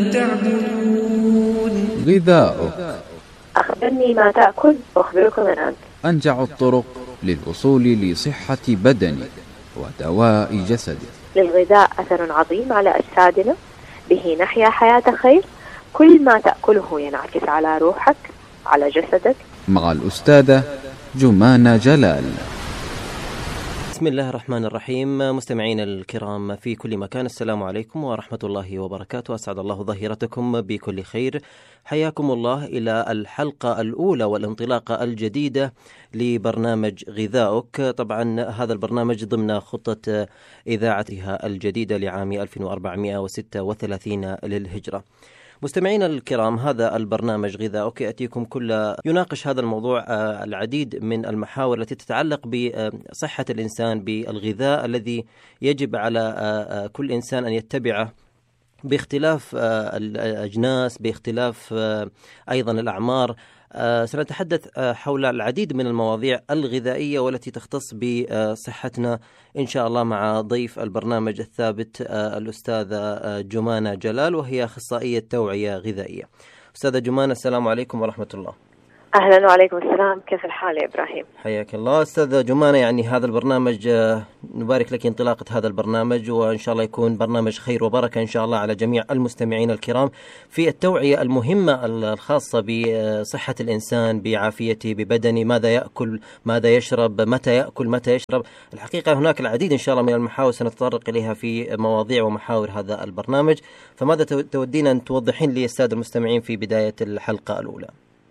تعبدون. غذاؤك. أخبرني ما تأكل وأخبرك من أنت. أنجع الطرق للوصول لصحة بدنك ودواء جسدك. للغذاء أثر عظيم على أجسادنا، به نحيا حياة خير. كل ما تأكله ينعكس على روحك، على جسدك. مع الأستاذة جمانة جلال. بسم الله الرحمن الرحيم. مستمعين الكرام في كل مكان، السلام عليكم ورحمة الله وبركاته. أسعد الله ظهيرتكم بكل خير. حياكم الله إلى الحلقة الأولى والانطلاقة الجديدة لبرنامج غذاؤك. طبعا هذا البرنامج ضمن خطة إذاعتها الجديدة لعام 1436 للهجرة. مستمعين الكرام، هذا البرنامج غذاؤك يأتيكم يناقش هذا الموضوع العديد من المحاور التي تتعلق بصحة الإنسان، بالغذاء الذي يجب على كل إنسان أن يتبعه باختلاف الأجناس، باختلاف أيضا الأعمار. سنتحدث حول العديد من المواضيع الغذائية والتي تختص بصحتنا إن شاء الله مع ضيف البرنامج الثابت الأستاذة جمانة جلال، وهي أخصائية توعية غذائية. أستاذة جمانة، السلام عليكم ورحمة الله. أهلا وعليكم السلام، كيف الحال يا إبراهيم؟ حياك الله. أستاذة جمانة، يعني هذا البرنامج نبارك لك انطلاقة هذا البرنامج، وإن شاء الله يكون برنامج خير وبركة إن شاء الله على جميع المستمعين الكرام في التوعية المهمة الخاصة بصحة الإنسان، بعافيته، ببدنه، ماذا يأكل، ماذا يشرب، متى يأكل، متى يشرب. الحقيقة هناك العديد إن شاء الله من المحاور سنتطرق إليها في مواضيع ومحاور هذا البرنامج. فماذا تودين أن توضحين لي السادة المستمعين في بداية الحلقة الأولى؟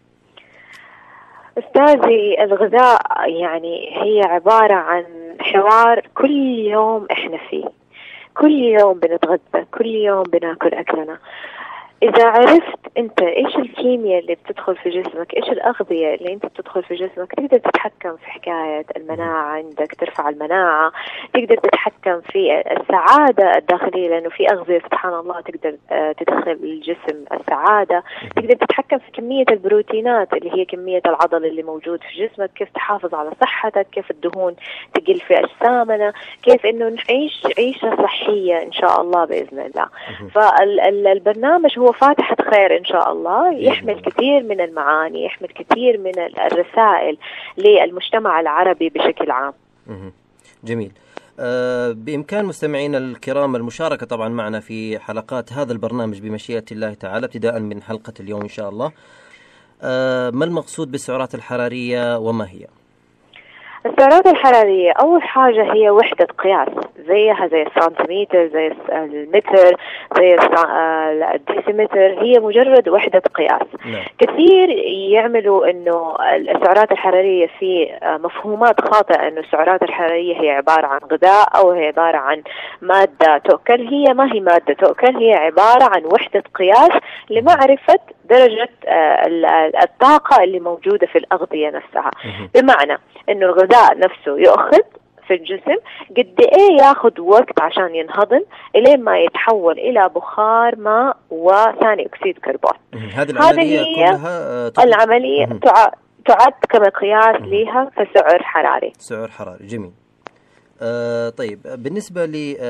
أستاذي، الغذاء يعني هي عبارة عن حوار كل يوم إحنا فيه، كل يوم بنتغذى، كل يوم بناكل أكلنا. إذا عرفت أنت إيش الكيمياء اللي بتدخل في جسمك، إيش الأغذية اللي أنت بتدخل في جسمك، تقدر تتحكم في حكاية المناعة عندك، ترفع المناعة، تقدر تتحكم في السعادة الداخلية، لأنه في أغذية سبحان الله تقدر تدخل الجسم السعادة. تقدر تتحكم في كمية البروتينات اللي هي كمية العضل اللي موجود في جسمك، كيف تحافظ على صحتك، كيف الدهون تقل في أجسامنا، كيف إنه نعيش عيشة صحية إن شاء الله بإذن الله. فالبرنامج هو فاتحة خير إن شاء الله، يحمل كثير من المعاني، يحمل كثير من الرسائل للمجتمع العربي بشكل عام. جميل. بإمكان مستمعين الكرام المشاركة طبعا معنا في حلقات هذا البرنامج بمشيئة الله تعالى، ابتداء من حلقة اليوم إن شاء الله. ما المقصود بالسعرات الحرارية وما هي؟ السعرات الحرارية أول حاجة هي وحدة قياس، زيها زي السنتيمتر، زي المتر، زي الديسيمتر، هي مجرد وحدة قياس. كثير يعملوا إنه السعرات الحرارية في مفهومات خاطئة، إنه السعرات الحرارية هي عبارة عن غذاء أو هي عبارة عن مادة تؤكل. هي ما هي مادة تؤكل، هي عبارة عن وحدة قياس لمعرفة درجة الطاقة اللي موجودة في الأغذية نفسها. بمعنى إنه الغذاء نفسه يأخذ في الجسم قد إيه ياخذ وقت عشان ينهضم إلين ما يتحول إلى بخار ماء وثاني أكسيد كربون. هذه هي كلها العملية تعد كمقياس لها كسعر حراري. سعر حراري، جميل. طيب، بالنسبة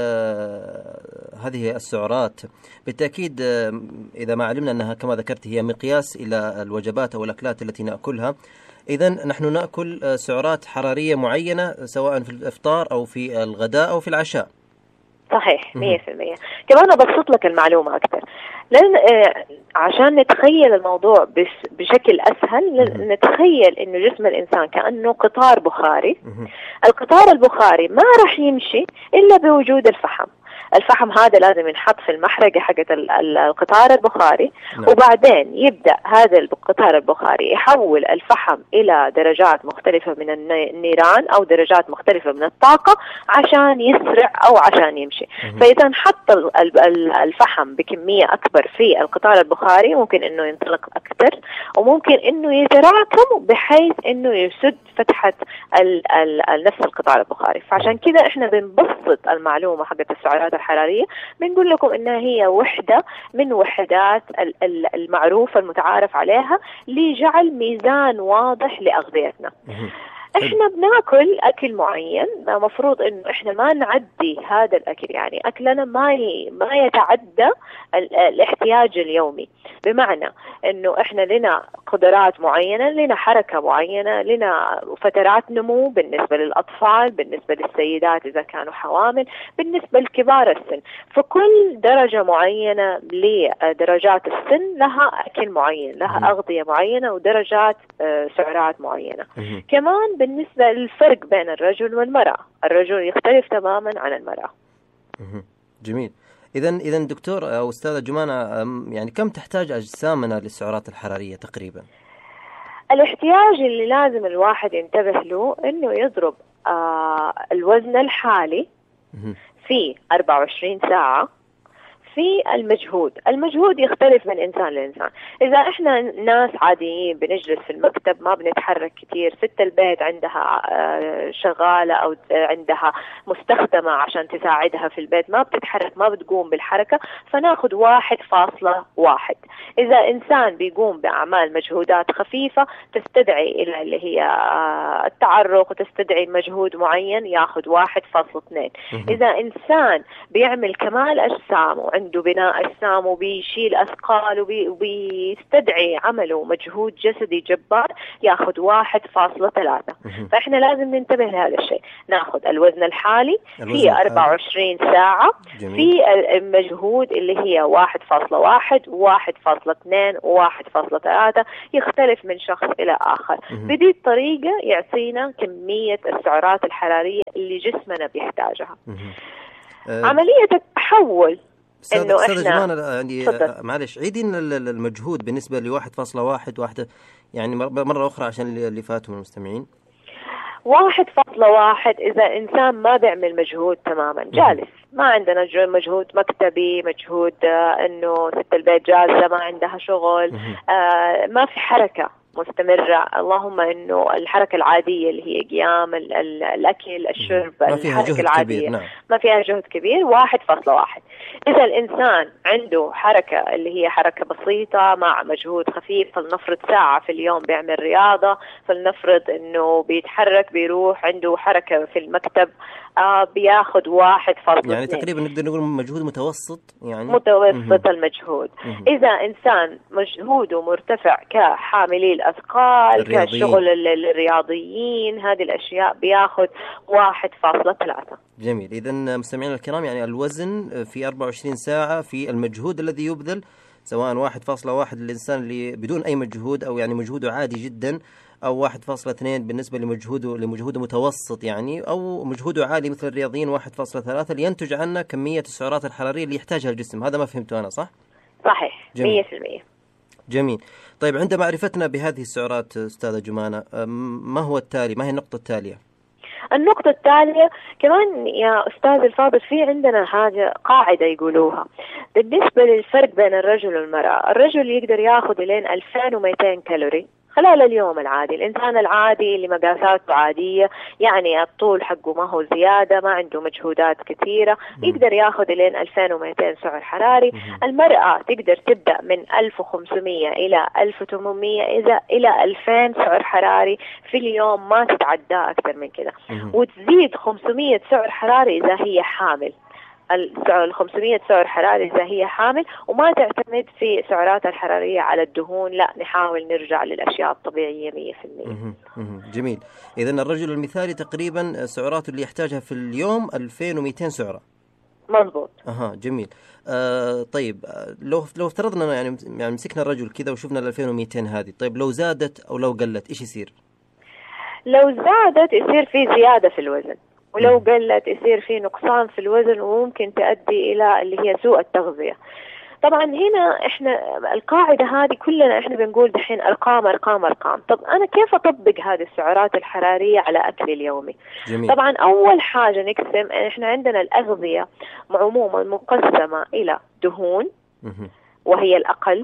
لهذه السعرات بالتأكيد إذا ما علمنا أنها كما ذكرت هي مقياس إلى الوجبات أو الأكلات التي نأكلها، إذن نحن نأكل سعرات حرارية معينة سواء في الإفطار أو في الغداء أو في العشاء. صحيح 100%. كمان أبسط لك المعلومة أكثر، لأن عشان نتخيل الموضوع بشكل أسهل، نتخيل إنه جسم الإنسان كأنه قطار بخاري. القطار البخاري ما راح يمشي إلا بوجود الفحم. الفحم هذا لازم ينحط في المحرقة حقت القطار البخاري، وبعدين يبدأ هذا القطار البخاري يحول الفحم إلى درجات مختلفة من النيران أو درجات مختلفة من الطاقة عشان يسرع أو عشان يمشي. فإذا نحط الفحم بكمية أكبر في القطار البخاري ممكن إنه ينطلق أكثر، وممكن إنه يتراكم بحيث إنه يسد فتحة نفس القطار البخاري. فعشان كذا إحنا بنبسط المعلومة حقت السعرات الحرارية، بنقول لكم إنها هي وحدة من وحدات المعروفة المتعارف عليها لجعل ميزان واضح لأغذيتنا. احنا بناكل اكل معين، مفروض انه احنا ما نعدي هذا الاكل، يعني اكلنا ما يتعدى الاحتياج اليومي. بمعنى انه احنا لنا قدرات معينة، لنا حركة معينة، لنا فترات نمو بالنسبة للاطفال، بالنسبة للسيدات اذا كانوا حوامل، بالنسبة لكبار السن. فكل درجة معينة لدرجات السن لها اكل معين، لها اغذية معينة، ودرجات سعرات معينة. كمان بالنسبة للفرق بين الرجل والمرأة، الرجل يختلف تماما عن المرأة. جميل. إذا دكتور أو أستاذة جمانة، يعني كم تحتاج أجسامنا للسعرات الحرارية تقريبا؟ الاحتياج اللي لازم الواحد ينتبه له إنه يضرب الوزن الحالي في 24 ساعة في المجهود يختلف من إنسان لإنسان. إذا إحنا ناس عاديين بنجلس في المكتب ما بنتحرك كتير، ست البيت عندها شغالة أو عندها مستخدمة عشان تساعدها في البيت، ما بتتحرك، ما بتقوم بالحركة، فناخد 1.1. إذا إنسان بيقوم بأعمال مجهودات خفيفة تستدعي إلى اللي هي التعرق وتستدعي مجهود معين، ياخد 1.2. إذا إنسان بيعمل كمال أجسام عنده بناء أجسام وبيشيل أثقال وبيستدعي عمله مجهود جسدي جبار، ياخد 1.3. فإحنا لازم ننتبه لهذا الشيء، ناخد الوزن الحالي في 24 ساعة. جميل. في المجهود اللي هي 1.1 و1.2 و1.3، يختلف من شخص إلى آخر. بدي الطريقة يعطينا كمية السعرات الحرارية اللي جسمنا بيحتاجها. عملية التحول إنه إحنا يعني معلش عيدي المجهود بالنسبة ل1.1 يعني مرة أخرى عشان اللي فاتوا من المستمعين. 1.1 إذا إنسان ما بيعمل مجهود تماما، جالس، ما عندنا مجهود مكتبي، مجهود إنه ست البيت جالسة ما عندها شغل، ما في حركة مستمرة، اللهم إنه الحركة العادية اللي هي قيام الأكل الشرب، ما فيها جهد كبير. نعم. ما فيها جهد كبير. 1.1 إذا الإنسان عنده حركة اللي هي حركة بسيطة مع مجهود خفيف، فلنفرض ساعة في اليوم بيعمل رياضة، فلنفرض إنه بيتحرك بيروح عنده حركة في المكتب، بياخد 1.2. يعني تقريبا نقدر نقول مجهود متوسط، يعني متوسط المجهود. إذا إنسان مجهوده مرتفع كحاملي الأثقال، كشغل الرياضيين، هذه الأشياء بياخد 1.3. جميل. إذا مستمعينا الكرام، يعني الوزن في 24 ساعة في المجهود الذي يبذل، سواء 1.1 للإنسان اللي بدون أي مجهود أو يعني مجهوده عادي جدا، أو 1.2 بالنسبة لمجهوده متوسط يعني، أو مجهوده عالي مثل الرياضيين 1.3، لينتج عنا كمية السعرات الحرارية اللي يحتاجها الجسم. هذا ما فهمته أنا صح؟ صحيح. 100%. جميل. طيب عند معرفتنا بهذه السعرات أستاذة جمانة، ما هو التالي؟ ما هي النقطة التالية؟ النقطة التالية كمان يا أستاذ الفاضل، في عندنا حاجة قاعدة يقولوها بالنسبة للفرق بين الرجل والمرأة. الرجل يقدر ياخذ لين 2200 كالوري خلال اليوم العادي. الإنسان العادي اللي مقاساته عادية، يعني الطول حقه ما هو زيادة، ما عنده مجهودات كثيرة، يقدر ياخذ لين 2200 سعر حراري. المرأة تقدر تبدأ من 1500 إلى 1800 إلى 2000 سعر حراري في اليوم، ما تتعدى أكثر من كده، وتزيد 500 سعر حراري إذا هي حامل. ال 500 سعر حراري إذا هي حامل، وما تعتمد في سعرات الحرارية على الدهون، لا نحاول نرجع للأشياء الطبيعية 100%. جميل. إذن الرجل المثالي تقريبا سعراته اللي يحتاجها في اليوم 2200 سعرة. مضبوط. جميل. طيب لو افترضنا يعني مسكنا الرجل كذا وشفنا ال 2200 هذه، طيب لو زادت أو لو قلت إيش يصير؟ لو زادت يصير في زيادة في الوزن، ولو قلت يصير في نقصان في الوزن، وممكن تؤدي إلى اللي هي سوء التغذية. طبعا هنا احنا القاعدة هذه كلنا احنا بنقول دحين أرقام أرقام أرقام. طب أنا كيف أطبق هذه السعرات الحرارية على أكلي اليومي؟ جميل. طبعا أول حاجة نقسم، احنا عندنا الأغذية عموما مقسمة إلى دهون وهي الأقل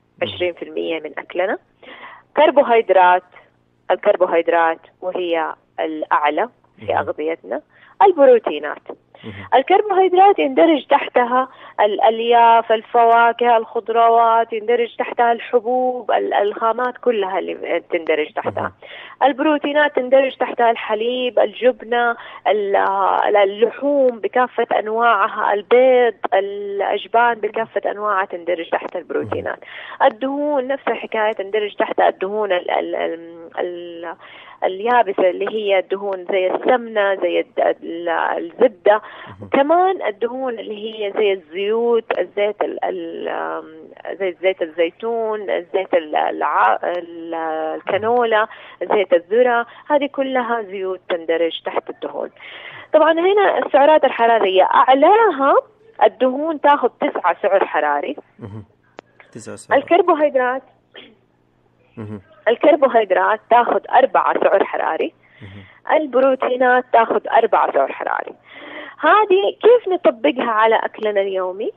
20% من أكلنا، كربوهيدرات، الكربوهيدرات وهي الأعلى في أغذيتنا، البروتينات. الكربوهيدرات يندرج تحتها الألياف، الفواكه، الخضروات، يندرج تحتها الحبوب، الخامات كلها اللي تندرج تحتها. البروتينات تندرج تحتها الحليب، الجبنة، اللحوم بكافة أنواعها، البيض، الأجبان بكافة أنواعها تندرج تحت البروتينات. الدهون نفس الحكاية تندرج تحت الدهون اليابسة اللي هي الدهون زي السمنة، زي الزبدة، كمان الدهون اللي هي زي الزيوت، زي زيت الزيتون، زيت الكانولا، زيت الذرة، هذه كلها زيوت تندرج تحت الدهون. طبعا هنا السعرات الحرارية أعلاها الدهون تاخذ 9 سعر حراري. الكربوهيدرات تاخذ 4 سعر حراري. البروتينات تاخذ 4 سعر حراري. هذه كيف نطبقها على أكلنا اليومي؟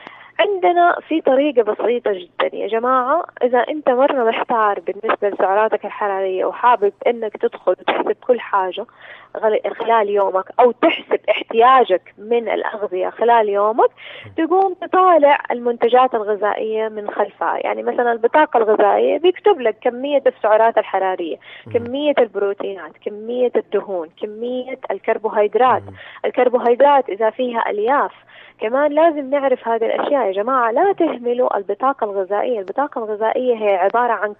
عندنا في طريقة بسيطة جدا يا جماعة. إذا أنت مرة محتار بالنسبة لسعراتك الحرارية وحابب أنك تدخل وتحسب كل حاجة خلال يومك، أو تحسب احتياجك من الأغذية خلال يومك، تقوم تطالع المنتجات الغذائية من خلفها. يعني مثلا البطاقة الغذائية بيكتب لك كمية السعرات الحرارية، كمية البروتينات، كمية الدهون، كمية الكربوهيدرات. الكربوهيدرات إذا فيها ألياف كمان لازم نعرف هذه الأشياء يا جماعة. لا تهملوا البطاقة الغذائية. البطاقة الغذائية هي عبارة عن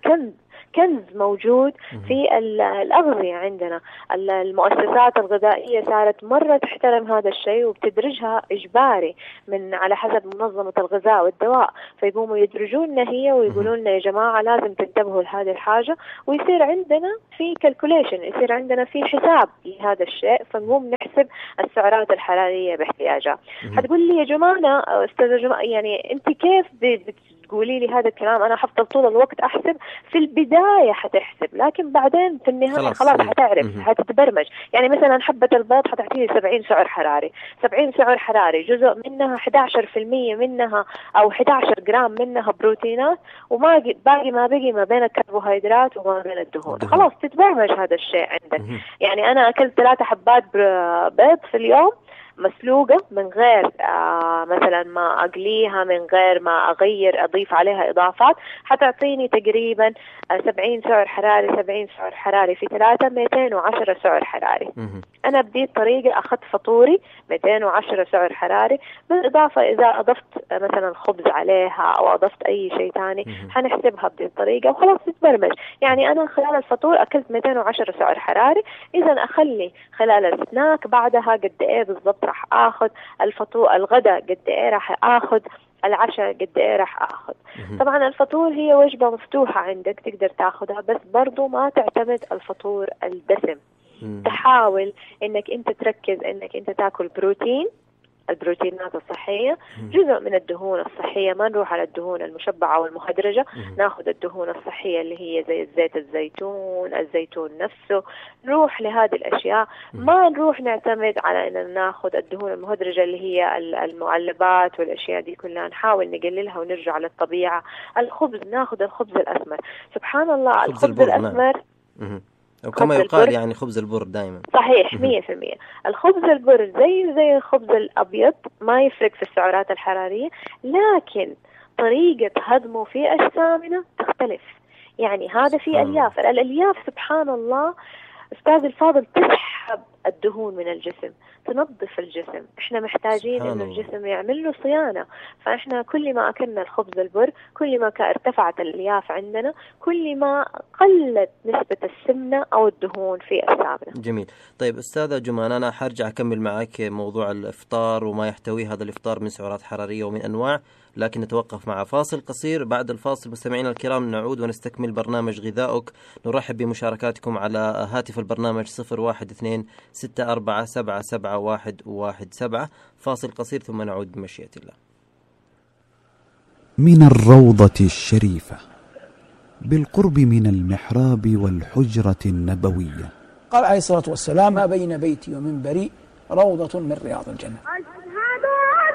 كنز موجود في الأغذية عندنا. المؤسسات الغذائية صارت مرة تحترم هذا الشيء وبتدرجها إجباري من على حسب منظمة الغذاء والدواء، فيقوموا يدرجوننا هي ويقولون لنا يا جماعة لازم تنتبهوا لهذه الحاجة، ويصير عندنا في كالكوليشن، يصير عندنا في حساب لهذا الشيء، فنقوم نحسب السعرات الحرارية باحتياجها. هتقول لي يا جماعة أستاذة جماعة يعني أنت كيف تقولي لي هذا الكلام؟ أنا حفضل طول الوقت أحسب. في البداية حتحسب، لكن بعدين في النهاية خلاص حتعرف، حتتبرمج. يعني مثلا حبة البيض حتعطيني 70 سعر حراري. 70 سعر حراري جزء منها 11% منها أو 11 جرام منها بروتينات، وما باقي ما بين الكربوهيدرات وما بين الدهون. خلاص تتبرمج هذا الشيء عندك. يعني أنا أكلت 3 حبات بيض في اليوم مسلوقة من غير مثلا ما أقليها، من غير ما أضيف عليها إضافات، حتعطيني تقريبا 70 سعر حراري. 70 سعر حراري في 3 210 سعر حراري. أنا بديت طريقة أخذت فطوري 210 سعر حراري، بالإضافة إذا أضفت مثلا خبز عليها أو أضفت أي شيء تاني حنحسبها بدي الطريقة وخلاص تتبرمج. يعني أنا خلال الفطور أكلت 210 سعر حراري، إذا أخلي خلال السناك بعدها قد إيه بالضبط راح آخذ، الغداء قد إيه راح آخذ، العشاء قد إيه راح آخذ. طبعا الفطور هي وجبة مفتوحة عندك تقدر تاخذها، بس برضو ما تعتمد الفطور الدسم. تحاول إنك أنت تركز إنك أنت تاكل البروتينات الصحية، جزء من الدهون الصحية، ما نروح على الدهون المشبعة والمهدرجة، ناخذ الدهون الصحية اللي هي زي زيت الزيتون نفسه، نروح لهذه الأشياء. ما نروح نعتمد على أن ناخذ الدهون المهدرجة اللي هي المعلبات والأشياء دي كلها، نحاول نقللها ونرجع للطبيعة. الخبز ناخذ الخبز الأسمر، سبحان الله الخبز الأسمر أو كما يقال يعني خبز البر دائما. صحيح 100%. الخبز البر زي الخبز الأبيض، ما يفرق في السعرات الحرارية، لكن طريقة هضمه في أجسامنا تختلف. يعني هذا في ألياف. الألياف سبحان الله أستاذ الفاضل تسحب الدهون من الجسم، تنظف الجسم. احنا محتاجين انه الجسم يعمل له صيانة. فاحنا كل ما اكلنا الخبز البر كل ما ارتفعت الالياف عندنا، كل ما قلت نسبة السمنة او الدهون في اجسامنا. جميل. طيب استاذة جمان، انا حرجع اكمل معك موضوع الافطار وما يحتويه هذا الافطار من سعرات حرارية ومن انواع، لكن نتوقف مع فاصل قصير. بعد الفاصل مستمعينا الكرام نعود ونستكمل برنامج غذائك. نرحب بمشاركاتكم على هاتف البرنامج 012-24777-117. فاصل قصير ثم نعود بمشيئة الله. من الروضة الشريفة بالقرب من المحراب والحجرة النبوية، قال عليه الصلاة والسلام: ما بين بيتي ومنبري روضة من رياض الجنة.